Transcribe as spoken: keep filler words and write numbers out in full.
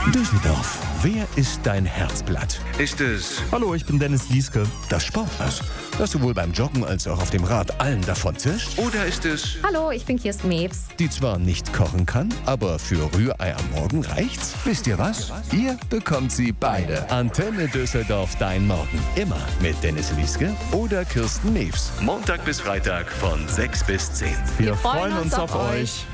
Düsseldorf, wer ist dein Herzblatt? Ist es Hallo, ich bin Dennis Lieske. Das Sportler, das sowohl beim Joggen als auch auf dem Rad allen davon zischt? oder ist es Hallo, ich bin Kirsten Mewes. Die zwar nicht kochen kann, aber für Rührei am Morgen reicht's? Wisst ihr was? Ihr bekommt sie beide. Antenne Düsseldorf, dein Morgen. Immer mit Dennis Lieske oder Kirsten Mewes. Montag bis Freitag von sechs bis zehn? Wir, freuen uns auf euch. euch.